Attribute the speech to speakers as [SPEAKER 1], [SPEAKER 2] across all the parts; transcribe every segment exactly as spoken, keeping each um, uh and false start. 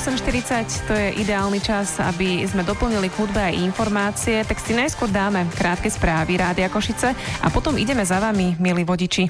[SPEAKER 1] osem štyridsať, to je ideálny čas, aby sme doplnili k hudbe aj informácie, tak si najskôr dáme krátke správy Rádia Košice a potom ideme za vami, milí vodiči.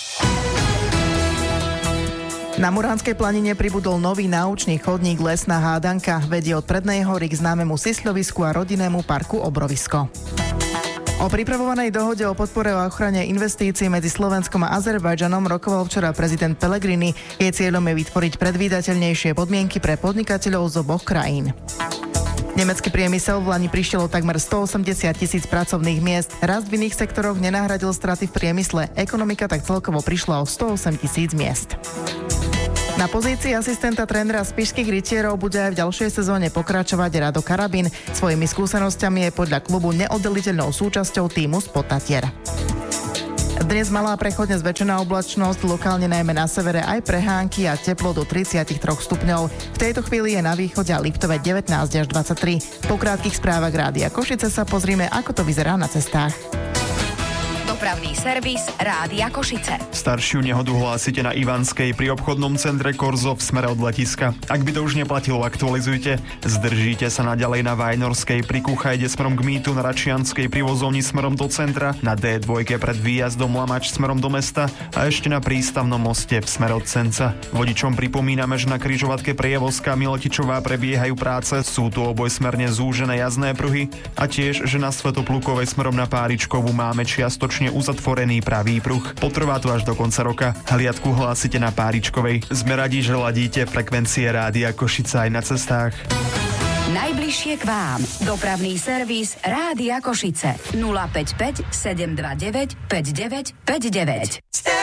[SPEAKER 2] Na Muránskej planine pribudol nový náučný chodník Lesná hádanka. Vedie od Prednej hory k známemu sisľovisku a rodinnému parku Obrovisko. O pripravovanej dohode o podpore a ochrane investícií medzi Slovenskom a Azerbajdžanom rokoval včera prezident Pellegrini. Jej cieľom je vytvoriť predvídateľnejšie podmienky pre podnikateľov z oboch krajín. Nemecký priemysel v lani prišiel o takmer stoosemdesiat tisíc pracovných miest. Rast v iných sektoroch nenahradil straty v priemysle. Ekonomika tak celkovo prišla o sto osem tisíc miest. Na pozícii asistenta trénera spišských rytierov bude aj v ďalšej sezóne pokračovať Rado Karabin. Svojimi skúsenosťami je podľa klubu neoddeliteľnou súčasťou tímu z Podtatier. Dnes malá prechodne zväčšená oblačnosť, lokálne najmä na severe aj prehánky a teplo do tridsaťtri stupňov. V tejto chvíli je na východe a Liptove devätnásť až dvadsaťtri. Po krátkych správach Rádia Košice sa pozrime, ako to vyzerá na cestách.
[SPEAKER 3] Dopravný servis Rádia Košice.
[SPEAKER 4] Staršiu nehodu hlásite na Ivanskej pri obchodnom centre Korzo v smere od letiska. Ak by to už neplatilo, aktualizujte. Zdržíte sa naďalej na Vajnorskej pri Kuchajde smerom k Mýtu, na Račianskej pri vozovni smerom do centra, na dé dva pred výjazdom Lamač smerom do mesta a ešte na prístavnom moste v smere od Senca. Vodičom pripomíname, že na križovatke Prievozka Miletičová prebiehajú práce, sú tu obojsmerne zúžené jazdné pruhy a tiež, že na Svätoplukovej smerom na Páričkovú máme čiastočne uzatvorený pravý pruh. Potrvá to až do konca roka. Hliadku hlásite na Páričkovej. Sme radi, že ladíte frekvencie Rádia Košice aj na cestách.
[SPEAKER 3] Najbližšie k vám. Dopravný servis Rádia Košice. nula päť päť sedem dva deväť päť deväť päť deväť.